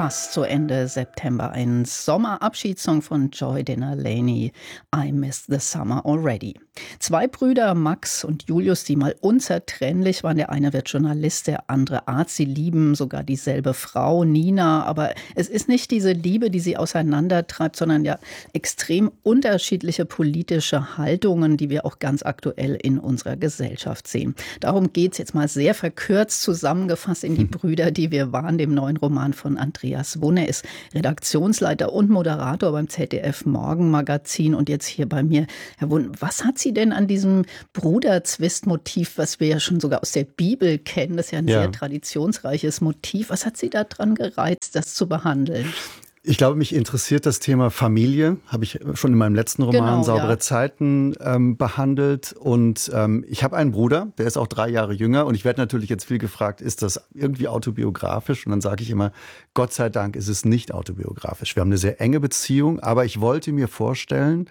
fast zu Ende September. Ein Sommerabschiedssong von Joy Denalani, I Miss the Summer Already. Zwei Brüder, Max und Julius, die mal unzertrennlich waren. Der eine wird Journalist, der andere Arzt. Sie lieben sogar dieselbe Frau, Nina. Aber es ist nicht diese Liebe, die sie auseinandertreibt, sondern ja extrem unterschiedliche politische Haltungen, die wir auch ganz aktuell in unserer Gesellschaft sehen. Darum geht es jetzt mal sehr verkürzt zusammengefasst in Die Brüder, die wir waren, dem neuen Roman von Andreas Wunn. Er ist Redaktionsleiter und Moderator beim ZDF Morgenmagazin und jetzt hier bei mir. Herr Wunn, was hat Sie denn an diesem Bruder-Zwist-Motiv, was wir ja schon sogar aus der Bibel kennen, das ist ja ein sehr traditionsreiches Motiv, was hat Sie daran gereizt, das zu behandeln? Ich glaube, mich interessiert das Thema Familie, habe ich schon in meinem letzten Roman Saubere Zeiten behandelt. Und ich habe einen Bruder, der ist auch 3 Jahre jünger. Und ich werde natürlich jetzt viel gefragt, ist das irgendwie autobiografisch? Und dann sage ich immer, Gott sei Dank ist es nicht autobiografisch. Wir haben eine sehr enge Beziehung, aber ich wollte mir vorstellen,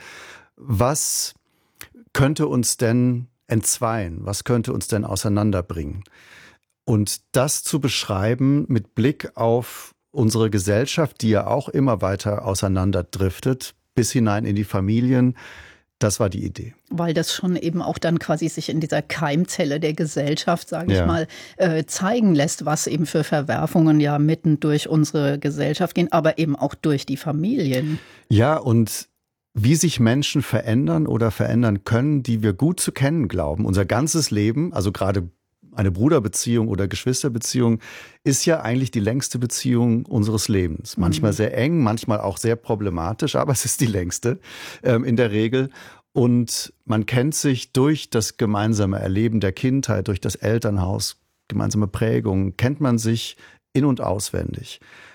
was könnte uns denn entzweien? Was könnte uns denn auseinanderbringen? Und das zu beschreiben mit Blick auf unsere Gesellschaft, die ja auch immer weiter auseinanderdriftet, bis hinein in die Familien, das war die Idee. Weil das schon eben auch dann quasi sich in dieser Keimzelle der Gesellschaft, sage ich mal, zeigen lässt, was eben für Verwerfungen ja mitten durch unsere Gesellschaft gehen, aber eben auch durch die Familien. Ja, und wie sich Menschen verändern oder verändern können, die wir gut zu kennen glauben, unser ganzes Leben, also gerade eine Bruderbeziehung oder Geschwisterbeziehung ist ja eigentlich die längste Beziehung unseres Lebens. Manchmal sehr eng, manchmal auch sehr problematisch, aber es ist die längste in der Regel. Und man kennt sich durch das gemeinsame Erleben der Kindheit, durch das Elternhaus, gemeinsame Prägungen, kennt man sich in- und auswendig.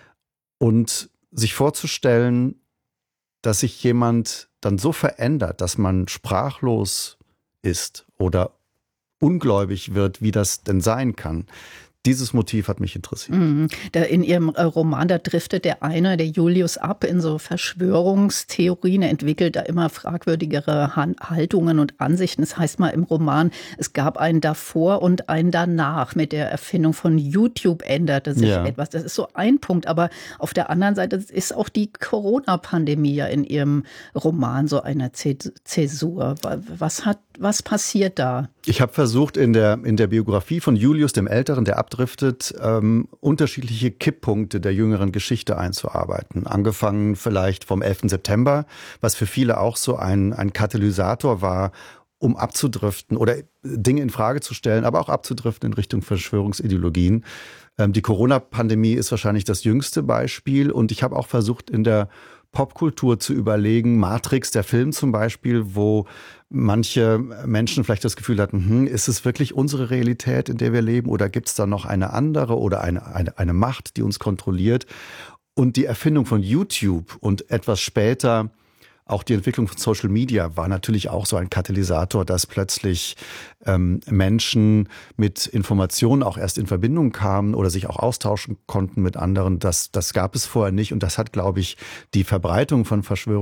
Und sich vorzustellen, dass sich jemand dann so verändert, dass man sprachlos ist oder ungläubig wird, wie das denn sein kann. Dieses Motiv hat mich interessiert. In Ihrem Roman, da driftet der Julius, ab in so Verschwörungstheorien. Er entwickelt da immer fragwürdigere Haltungen und Ansichten. Das heißt mal im Roman, es gab einen davor und einen danach. Mit der Erfindung von YouTube änderte sich etwas. Das ist so ein Punkt. Aber auf der anderen Seite ist auch die Corona-Pandemie ja in Ihrem Roman so eine Zäsur. Was passiert da? Ich habe versucht, in der Biografie von Julius, dem Älteren, der abdriftet, unterschiedliche Kipppunkte der jüngeren Geschichte einzuarbeiten. Angefangen vielleicht vom 11. September, was für viele auch so ein Katalysator war, um abzudriften oder Dinge in Frage zu stellen, aber auch abzudriften in Richtung Verschwörungsideologien. Die Corona-Pandemie ist wahrscheinlich das jüngste Beispiel und ich habe auch versucht, in der Popkultur zu überlegen, Matrix, der Film zum Beispiel, wo manche Menschen vielleicht das Gefühl hatten, ist es wirklich unsere Realität, in der wir leben, oder gibt es da noch eine andere oder eine Macht, die uns kontrolliert? Und die Erfindung von YouTube und etwas später auch die Entwicklung von Social Media war natürlich auch so ein Katalysator, dass plötzlich Menschen mit Informationen auch erst in Verbindung kamen oder sich auch austauschen konnten mit anderen. Das gab es vorher nicht und das hat, glaube ich, die Verbreitung von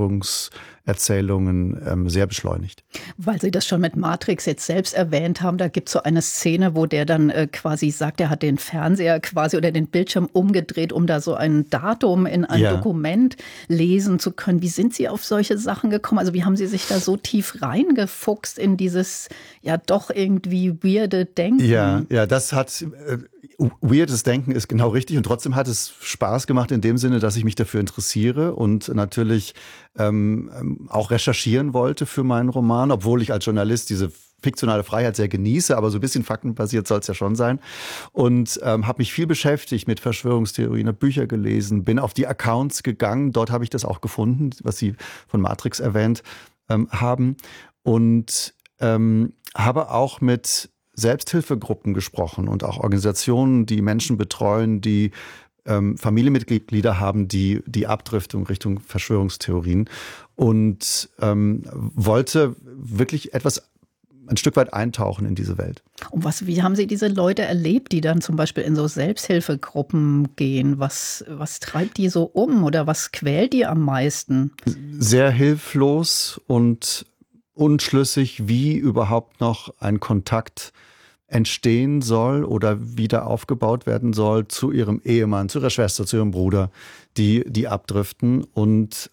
Verschwörungserzählungen sehr beschleunigt. Weil Sie das schon mit Matrix jetzt selbst erwähnt haben, da gibt es so eine Szene, wo der dann quasi sagt, er hat den Fernseher quasi oder den Bildschirm umgedreht, um da so ein Datum in ein Dokument lesen zu können. Wie sind Sie auf solche Sachen gekommen? Also wie haben Sie sich da so tief reingefuchst in dieses ja doch irgendwie weirde Denken? Ja, das hat weirdes Denken ist genau richtig und trotzdem hat es Spaß gemacht in dem Sinne, dass ich mich dafür interessiere und natürlich auch recherchieren wollte für meinen Roman, obwohl ich als Journalist diese fiktionale Freiheit sehr genieße, aber so ein bisschen faktenbasiert soll es ja schon sein. Und habe mich viel beschäftigt mit Verschwörungstheorien, habe Bücher gelesen, bin auf die Accounts gegangen. Dort habe ich das auch gefunden, was Sie von Matrix erwähnt haben. Und habe auch mit Selbsthilfegruppen gesprochen und auch Organisationen, die Menschen betreuen, die Familienmitglieder haben, die Abdriftung Richtung Verschwörungstheorien und wollte wirklich ein Stück weit eintauchen in diese Welt. Und wie haben Sie diese Leute erlebt, die dann zum Beispiel in so Selbsthilfegruppen gehen? Was treibt die so um oder was quält die am meisten? Sehr hilflos und unschlüssig, wie überhaupt noch ein Kontakt entstehen soll oder wieder aufgebaut werden soll zu ihrem Ehemann, zu ihrer Schwester, zu ihrem Bruder, die abdriften. Und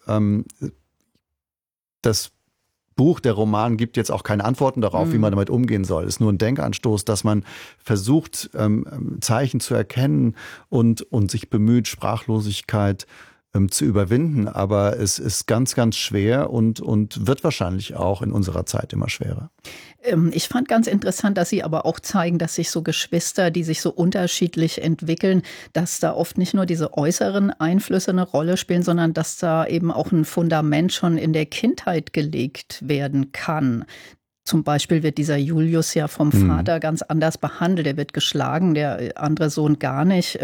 das Buch, der Roman gibt jetzt auch keine Antworten darauf, wie man damit umgehen soll. Es ist nur ein Denkanstoß, dass man versucht, Zeichen zu erkennen und sich bemüht, Sprachlosigkeit zu überwinden. Aber es ist ganz, ganz schwer und wird wahrscheinlich auch in unserer Zeit immer schwerer. Ich fand ganz interessant, dass Sie aber auch zeigen, dass sich so Geschwister, die sich so unterschiedlich entwickeln, dass da oft nicht nur diese äußeren Einflüsse eine Rolle spielen, sondern dass da eben auch ein Fundament schon in der Kindheit gelegt werden kann. Zum Beispiel wird dieser Julius ja vom Vater ganz anders behandelt. Er wird geschlagen, der andere Sohn gar nicht.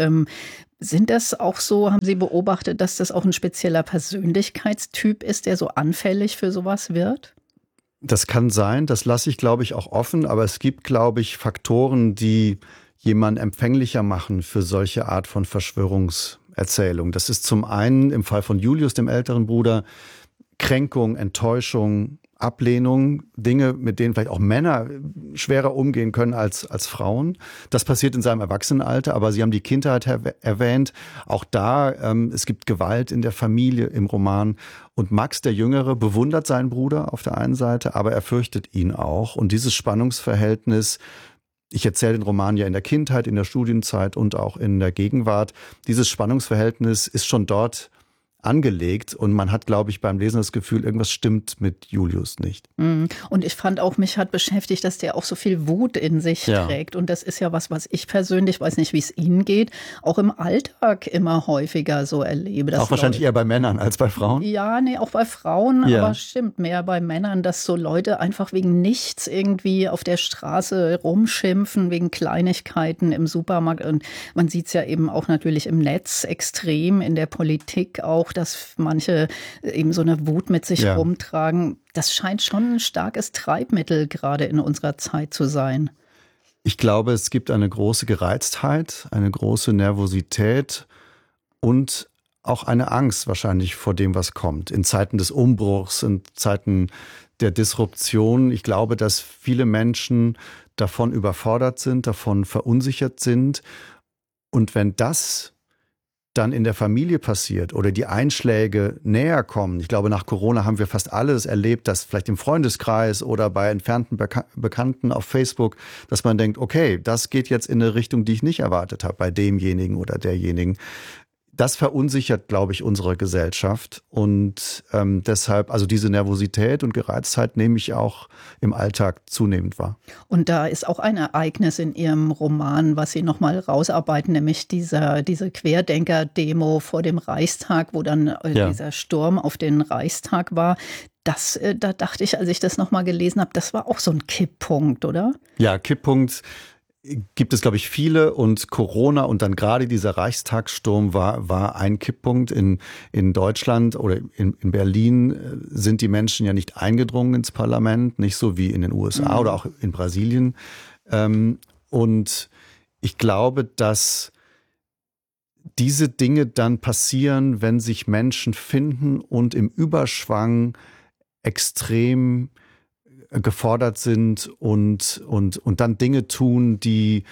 Sind das auch so, haben Sie beobachtet, dass das auch ein spezieller Persönlichkeitstyp ist, der so anfällig für sowas wird? Das kann sein, das lasse ich, glaube ich, auch offen. Aber es gibt, glaube ich, Faktoren, die jemanden empfänglicher machen für solche Art von Verschwörungserzählung. Das ist zum einen im Fall von Julius, dem älteren Bruder, Kränkung, Enttäuschung, Ablehnung, Dinge, mit denen vielleicht auch Männer schwerer umgehen können als Frauen. Das passiert in seinem Erwachsenenalter, aber Sie haben die Kindheit erwähnt. Auch da, es gibt Gewalt in der Familie im Roman. Und Max, der Jüngere, bewundert seinen Bruder auf der einen Seite, aber er fürchtet ihn auch. Und dieses Spannungsverhältnis, ich erzähle den Roman ja in der Kindheit, in der Studienzeit und auch in der Gegenwart, dieses Spannungsverhältnis ist schon dort angelegt und man hat, glaube ich, beim Lesen das Gefühl, irgendwas stimmt mit Julius nicht. Und ich fand auch, mich hat beschäftigt, dass der auch so viel Wut in sich trägt. Und das ist ja was ich persönlich, weiß nicht, wie es Ihnen geht, auch im Alltag immer häufiger so erlebe. Auch wahrscheinlich eher bei Männern als bei Frauen? Ja, nee, auch bei Frauen, aber stimmt, mehr bei Männern, dass so Leute einfach wegen nichts irgendwie auf der Straße rumschimpfen, wegen Kleinigkeiten im Supermarkt. Und man sieht es ja eben auch natürlich im Netz extrem, in der Politik auch, dass manche eben so eine Wut mit sich rumtragen. Das scheint schon ein starkes Treibmittel gerade in unserer Zeit zu sein. Ich glaube, es gibt eine große Gereiztheit, eine große Nervosität und auch eine Angst wahrscheinlich vor dem, was kommt. In Zeiten des Umbruchs, in Zeiten der Disruption. Ich glaube, dass viele Menschen davon überfordert sind, davon verunsichert sind. Und wenn das dann in der Familie passiert oder die Einschläge näher kommen. Ich glaube, nach Corona haben wir fast alles erlebt, dass vielleicht im Freundeskreis oder bei entfernten Bekannten auf Facebook, dass man denkt, okay, das geht jetzt in eine Richtung, die ich nicht erwartet habe, bei demjenigen oder derjenigen. Das verunsichert, glaube ich, unsere Gesellschaft und deshalb, also diese Nervosität und Gereiztheit nehme ich auch im Alltag zunehmend wahr. Und da ist auch ein Ereignis in Ihrem Roman, was Sie nochmal rausarbeiten, nämlich diese Querdenker-Demo vor dem Reichstag, wo dann dieser Sturm auf den Reichstag war. Da dachte ich, als ich das nochmal gelesen habe, das war auch so ein Kipppunkt, oder? Ja, Kipppunkt gibt es, glaube ich, viele und Corona und dann gerade dieser Reichstagssturm war ein Kipppunkt. In Deutschland oder in Berlin sind die Menschen ja nicht eingedrungen ins Parlament, nicht so wie in den USA oder auch in Brasilien. Und ich glaube, dass diese Dinge dann passieren, wenn sich Menschen finden und im Überschwang extrem gefordert sind und dann Dinge tun, die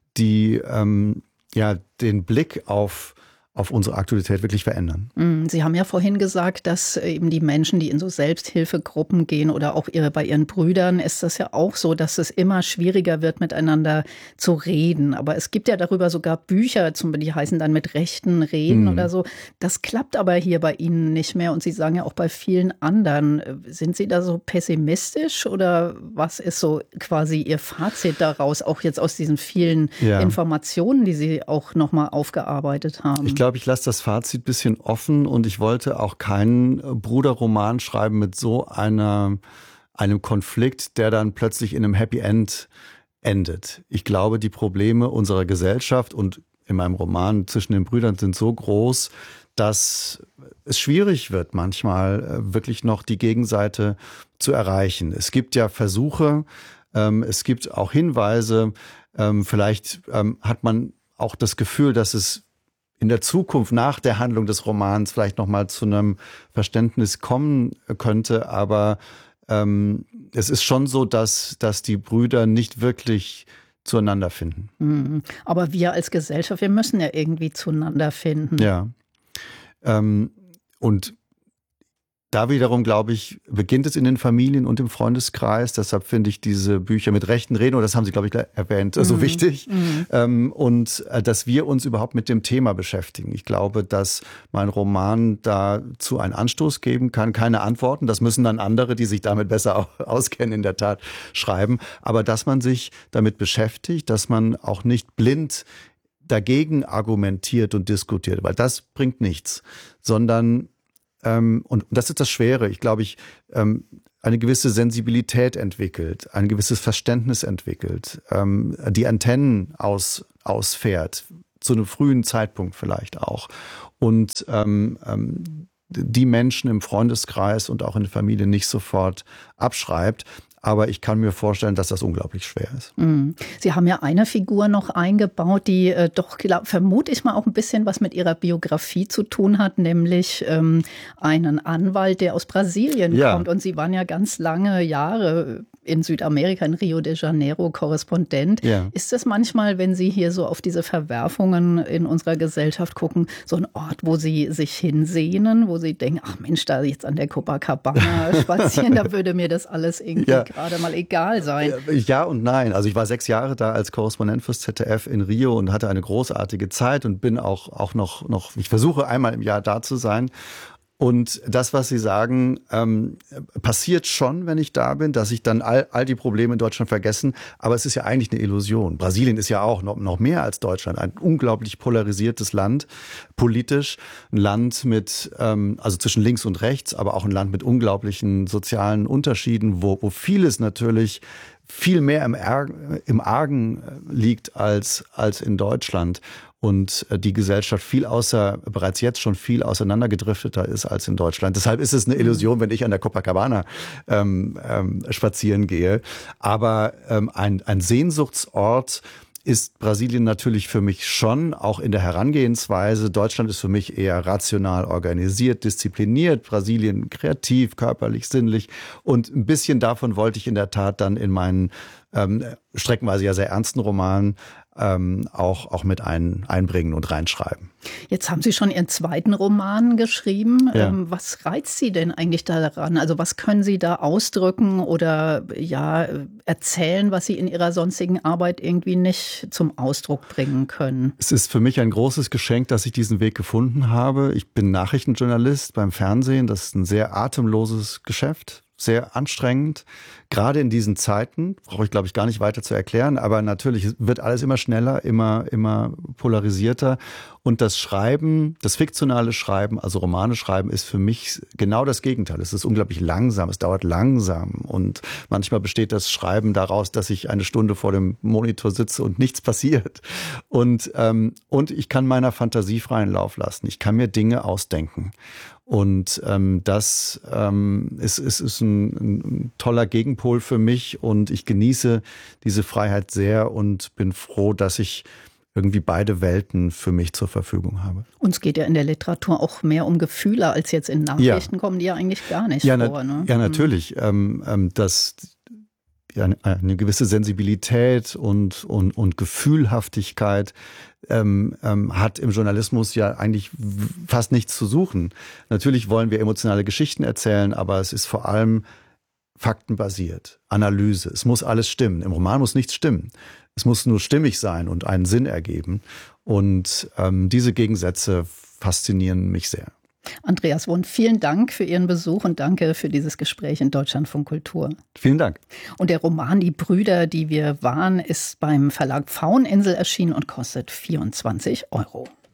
den Blick auf unsere Aktualität wirklich verändern. Sie haben ja vorhin gesagt, dass eben die Menschen, die in so Selbsthilfegruppen gehen oder auch bei ihren Brüdern, ist das ja auch so, dass es immer schwieriger wird, miteinander zu reden. Aber es gibt ja darüber sogar Bücher, die heißen dann mit Rechten reden oder so. Das klappt aber hier bei Ihnen nicht mehr und Sie sagen ja auch bei vielen anderen. Sind Sie da so pessimistisch oder was ist so quasi Ihr Fazit daraus, auch jetzt aus diesen vielen Informationen, die Sie auch nochmal aufgearbeitet haben? Ich glaube, ich lasse das Fazit ein bisschen offen und ich wollte auch keinen Bruderroman schreiben mit so einem Konflikt, der dann plötzlich in einem Happy End endet. Ich glaube, die Probleme unserer Gesellschaft und in meinem Roman zwischen den Brüdern sind so groß, dass es schwierig wird, manchmal wirklich noch die Gegenseite zu erreichen. Es gibt ja Versuche, es gibt auch Hinweise, vielleicht hat man auch das Gefühl, dass es in der Zukunft nach der Handlung des Romans vielleicht noch mal zu einem Verständnis kommen könnte. Aber es ist schon so, dass die Brüder nicht wirklich zueinander finden. Aber wir als Gesellschaft, wir müssen ja irgendwie zueinander finden. Ja. Und da wiederum, glaube ich, beginnt es in den Familien und im Freundeskreis. Deshalb finde ich diese Bücher mit rechten Reden, und das haben Sie, glaube ich, erwähnt, so wichtig. Und dass wir uns überhaupt mit dem Thema beschäftigen. Ich glaube, dass mein Roman dazu einen Anstoß geben kann. Keine Antworten, das müssen dann andere, die sich damit besser auskennen, in der Tat schreiben. Aber dass man sich damit beschäftigt, dass man auch nicht blind dagegen argumentiert und diskutiert, weil das bringt nichts, sondern und das ist das Schwere. Ich glaube, eine gewisse Sensibilität entwickelt, ein gewisses Verständnis entwickelt, die Antennen ausfährt, zu einem frühen Zeitpunkt vielleicht auch. Und die Menschen im Freundeskreis und auch in der Familie nicht sofort abschreibt. Aber ich kann mir vorstellen, dass das unglaublich schwer ist. Sie haben ja eine Figur noch eingebaut, die doch, vermute ich mal, auch ein bisschen was mit Ihrer Biografie zu tun hat, nämlich einen Anwalt, der aus Brasilien kommt. Und Sie waren ja ganz lange Jahre in Südamerika, in Rio de Janeiro, Korrespondent. Ja. Ist das manchmal, wenn Sie hier so auf diese Verwerfungen in unserer Gesellschaft gucken, so ein Ort, wo Sie sich hinsehnen, wo Sie denken, ach Mensch, da jetzt an der Copacabana spazieren, da würde mir das alles irgendwie gerade mal egal sein? Ja und nein. Also ich war 6 Jahre da als Korrespondent fürs ZDF in Rio und hatte eine großartige Zeit und bin auch noch, ich versuche einmal im Jahr da zu sein. Und das, was Sie sagen, passiert schon, wenn ich da bin, dass ich dann all die Probleme in Deutschland vergessen. Aber es ist ja eigentlich eine Illusion. Brasilien ist ja auch noch mehr als Deutschland. Ein unglaublich polarisiertes Land, politisch. Ein Land mit, also zwischen links und rechts, aber auch ein Land mit unglaublichen sozialen Unterschieden, wo vieles natürlich viel mehr im Argen liegt als in Deutschland. Und die Gesellschaft bereits jetzt schon viel auseinandergedrifteter ist als in Deutschland. Deshalb ist es eine Illusion, wenn ich an der Copacabana spazieren gehe. Aber ein Sehnsuchtsort ist Brasilien natürlich für mich schon, auch in der Herangehensweise. Deutschland ist für mich eher rational organisiert, diszipliniert. Brasilien kreativ, körperlich, sinnlich. Und ein bisschen davon wollte ich in der Tat dann in meinen streckenweise ja sehr ernsten Roman auch mit einbringen und reinschreiben. Jetzt haben Sie schon Ihren zweiten Roman geschrieben. Ja. Was reizt Sie denn eigentlich daran? Also was können Sie da ausdrücken oder erzählen, was Sie in Ihrer sonstigen Arbeit irgendwie nicht zum Ausdruck bringen können? Es ist für mich ein großes Geschenk, dass ich diesen Weg gefunden habe. Ich bin Nachrichtenjournalist beim Fernsehen. Das ist ein sehr atemloses Geschäft. Sehr anstrengend, gerade in diesen Zeiten, brauche ich glaube ich gar nicht weiter zu erklären, aber natürlich wird alles immer schneller, immer polarisierter und das Schreiben, das fiktionale Schreiben, also Romane schreiben, ist für mich genau das Gegenteil. Es ist unglaublich langsam, es dauert langsam und manchmal besteht das Schreiben daraus, dass ich eine Stunde vor dem Monitor sitze und nichts passiert und ich kann meiner Fantasie freien Lauf lassen, ich kann mir Dinge ausdenken. Und das ist ein toller Gegenpol für mich und ich genieße diese Freiheit sehr und bin froh, dass ich irgendwie beide Welten für mich zur Verfügung habe. Uns geht ja in der Literatur auch mehr um Gefühle als jetzt in Nachrichten, kommen die ja eigentlich gar nicht vor. Ne? Ja, natürlich. Eine gewisse Sensibilität und Gefühlhaftigkeit hat im Journalismus ja eigentlich fast nichts zu suchen. Natürlich wollen wir emotionale Geschichten erzählen, aber es ist vor allem faktenbasiert, Analyse. Es muss alles stimmen. Im Roman muss nichts stimmen. Es muss nur stimmig sein und einen Sinn ergeben. Und diese Gegensätze faszinieren mich sehr. Andreas Wundt, vielen Dank für Ihren Besuch und danke für dieses Gespräch in Deutschlandfunk Kultur. Vielen Dank. Und der Roman Die Brüder, die wir waren, ist beim Verlag Pfaueninsel erschienen und kostet 24 €.